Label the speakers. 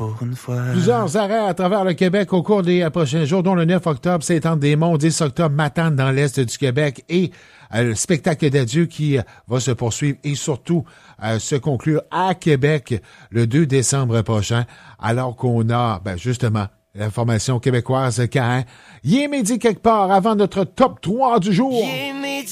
Speaker 1: pour une fois.
Speaker 2: Plusieurs arrêts à travers le Québec au cours des prochains jours, dont le 9 octobre, c'est Tente des Monts, 10 octobre, Matane dans l'est du Québec et le spectacle d'adieu qui va se poursuivre et surtout se conclure à Québec le 2 décembre prochain, alors qu'on a, justement, la formation québécoise Caen. Il est midi quelque part avant notre top 3 du jour.